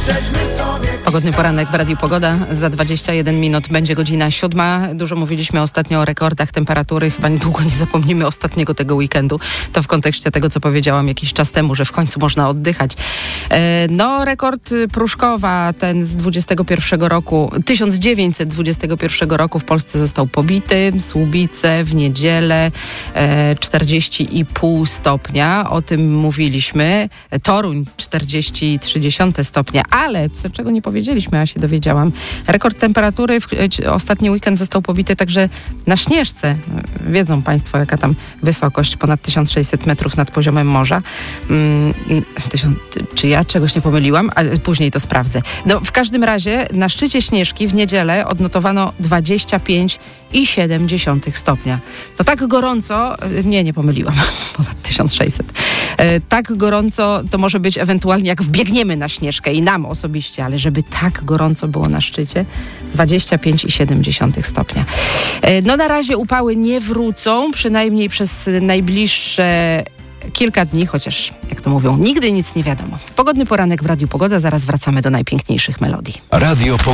Pogodny poranek w Radiu Pogoda. Za 21 minut będzie godzina 7. Dużo mówiliśmy ostatnio o rekordach temperatury. Chyba niedługo nie zapomnimy ostatniego tego weekendu. To w kontekście tego, co powiedziałam jakiś czas temu, że w końcu można oddychać. Rekord Pruszkowa, ten z 1921 roku w Polsce został pobity. Słubice w niedzielę 40,5 stopnia. O tym mówiliśmy. Toruń 40,3 stopnia. Ale czego nie powiedzieliśmy, a się dowiedziałam. Rekord temperatury w ostatni weekend został pobity także na Śnieżce. Wiedzą Państwo, jaka tam wysokość, ponad 1600 metrów nad poziomem morza. Czy ja czegoś nie pomyliłam? A później to sprawdzę. No, w każdym razie na szczycie Śnieżki w niedzielę odnotowano 25,7 stopnia. To tak gorąco, nie pomyliłam, ponad 1600. Tak gorąco to może być ewentualnie jak wbiegniemy na Śnieżkę i nam osobiście, ale żeby tak gorąco było na szczycie, 25,7 stopnia. No na razie upały nie wrócą, przynajmniej przez najbliższe kilka dni, chociaż jak to mówią, nigdy nic nie wiadomo. Pogodny poranek w Radiu Pogoda, zaraz wracamy do najpiękniejszych melodii. Radio Pogoda.